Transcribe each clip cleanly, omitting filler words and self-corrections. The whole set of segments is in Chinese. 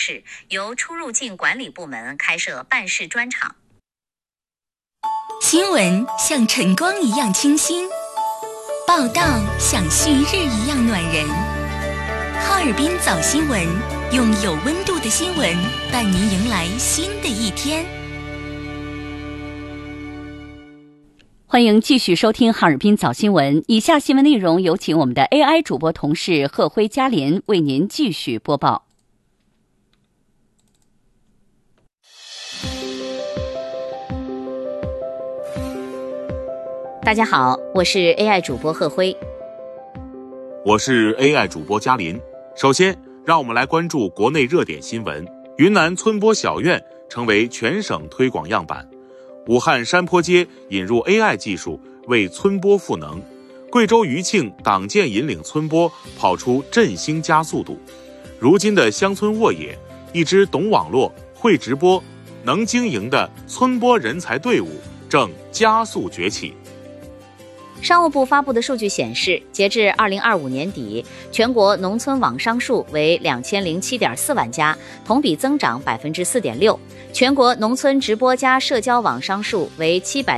市，由出入境管理部门开设办事专场。 新闻像晨光一样清新，报道像旭日一样暖人。哈尔滨早新闻，用有温度的新闻伴您迎来新的一天。 欢迎继续收听哈尔滨早新闻，以下新闻内容有请我们的 AI 主播同事贺辉、嘉林为您继续播报。 大家好，我是 AI 主播贺辉。 我是 AI 主播嘉林。首先，让我们来关注国内热点新闻。云南村播小院成为全省推广样板。武汉山坡街引入 AI 技术为村播赋能，贵州余庆党建引领村播跑出振兴加速度。如今的乡村沃野，一支懂网络、会直播、能经营的村播人才队伍正加速崛起。 商务部发布的数据显示，截至2025年底，全国农村网商数为2007.4万家，同比增长4.6%。全国农村直播加社交网商数为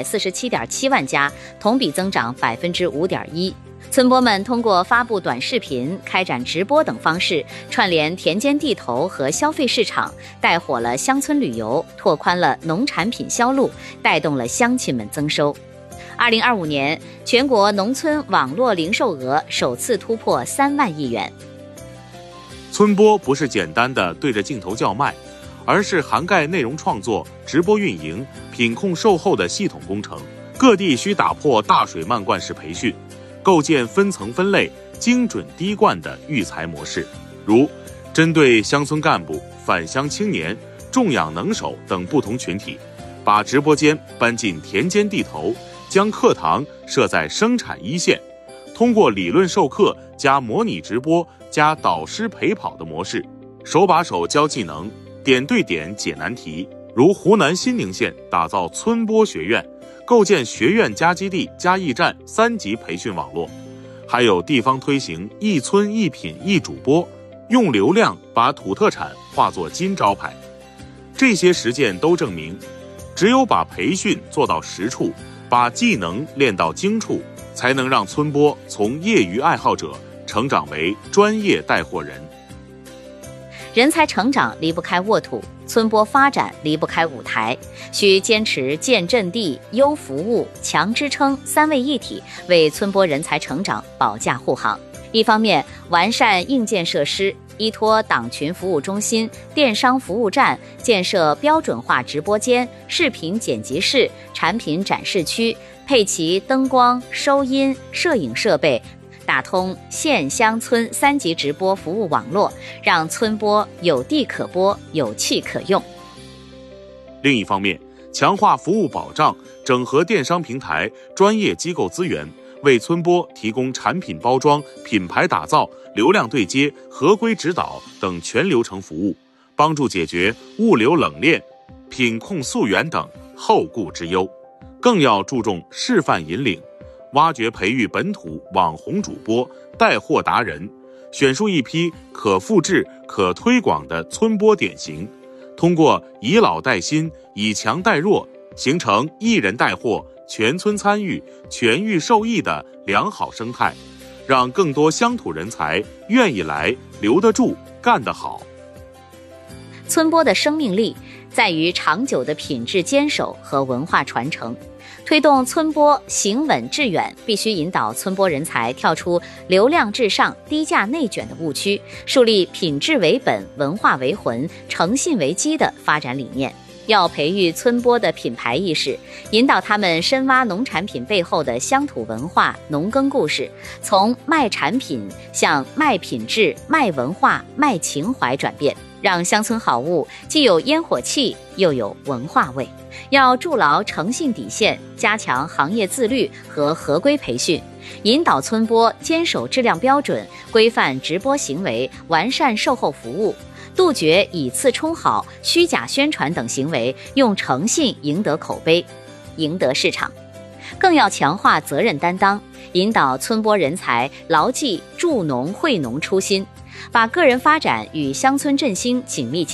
747.7万家，同比增长5.1%。村播们通过发布短视频、开展直播等方式，串联田间地头和消费市场，带火了乡村旅游，拓宽了农产品销路，带动了乡亲们增收。2025年，全国农村网络零售额首次突破3万亿元。 村播不是简单的对着镜头叫卖，而是涵盖内容创作、直播运营、品控售后的系统工程。各地需打破大水漫灌式培训，构建分层分类、精准滴灌的育才模式，如针对乡村干部、返乡青年、重养能手等不同群体，把直播间搬进田间地头，将课堂设在生产一线，通过理论授课加模拟直播加导师陪跑的模式，手把手教技能，点对点解难题。如湖南新宁县打造村播学院，构建学院加基地加驿站3级培训网络，还有地方推行一村一品一主播，用流量把土特产化作金招牌。这些实践都证明，只有把培训做到实处，把技能练到精处，才能让村播从业余爱好者成长为专业带货人。 人才成长离不开沃土，村播发展离不开舞台，需坚持建阵地、优服务、强支撑3位一体，为村播人才成长保驾护航。一方面，完善硬件设施，依托党群服务中心、电商服务站，建设标准化直播间、视频剪辑室、产品展示区，配齐灯光、收音、摄影设备，打通县乡村3级直播服务网络，让村播有地可播，有气可用。 另一方面，强化服务保障，整合电商平台、专业机构资源，为村播提供产品包装、品牌打造、流量对接、合规指导等全流程服务，帮助解决物流冷链、品控溯源等后顾之忧。更要注重示范引领，挖掘培育本土网红主播、带货达人，选出一批可复制、可推广的村播典型，通过以老带新、以强带弱，形成一人带货、全村参与、全域受益的良好生态，让更多乡土人才愿意来、留得住、干得好。 村播的生命力在于长久的品质坚守和文化传承。推动村播行稳致远，必须引导村播人才跳出流量至上、低价内卷的误区，树立品质为本、文化为魂、诚信为基的发展理念。要培育村播的品牌意识，引导他们深挖农产品背后的乡土文化、农耕故事，从卖产品向卖品质、卖文化、卖情怀转变，让乡村好物既有烟火气，又有文化味。要筑牢诚信底线，加强行业自律和合规培训，引导村播坚守质量标准，规范直播行为，完善售后服务，杜绝以次充好、虚假宣传等行为，用诚信赢得口碑，赢得市场。更要强化责任担当，引导村播人才牢记助农惠农初心，把个人发展与乡村振兴紧密